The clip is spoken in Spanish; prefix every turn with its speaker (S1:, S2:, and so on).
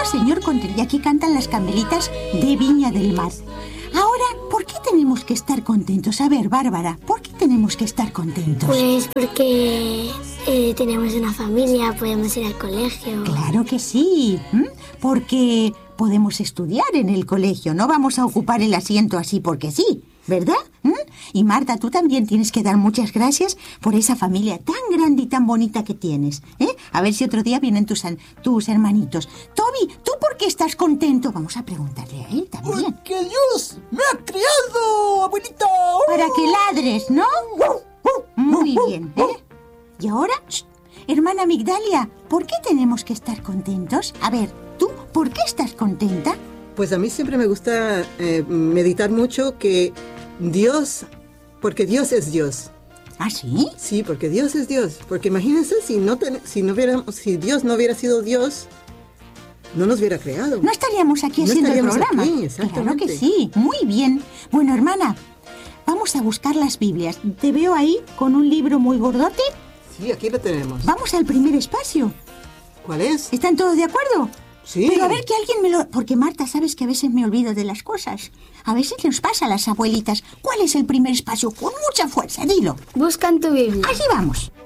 S1: señor contento. Y aquí cantan las Candelitas de Viña del Mar. Ahora, ¿por qué tenemos que estar contentos? A ver, Bárbara, ¿por qué tenemos que estar contentos?
S2: Pues porque tenemos una familia, podemos ir al colegio.
S1: Claro que sí, porque podemos estudiar en el colegio, no vamos a ocupar el asiento así porque sí, ¿verdad? Y Marta, tú también tienes que dar muchas gracias por esa familia tan grande y tan bonita que tienes, ¿eh? A ver si otro día vienen tus hermanitos. Toby, ¿tú por qué estás contento? Vamos a preguntarle a él también.
S3: Porque Dios me ha criado, abuelita.
S1: Para que ladres, ¿no? Muy bien, ¿eh? Y ahora, hermana Migdalia, ¿por qué tenemos que estar contentos? A ver, ¿tú por qué estás contenta?
S4: Pues a mí siempre me gusta meditar mucho que porque Dios es Dios.
S1: ¿Ah, sí?
S4: Sí, porque Dios es Dios. Porque imagínense si Dios no hubiera sido Dios, no nos hubiera creado.
S1: No estaríamos aquí haciendo el programa.
S4: Aquí, exactamente.
S1: Claro que sí, muy bien. Bueno, hermana, vamos a buscar las Biblias. Te veo ahí con un libro muy gordote.
S4: Sí, aquí lo tenemos.
S1: Vamos al primer espacio.
S4: ¿Cuál es?
S1: ¿Están todos de acuerdo?
S4: Sí.
S1: Pero a ver que alguien me lo... Porque Marta, sabes que a veces me olvido de las cosas. A veces nos pasa a las abuelitas. ¿Cuál es el primer espacio? Con mucha fuerza, dilo.
S2: Busca en tu Biblia.
S1: Allí vamos.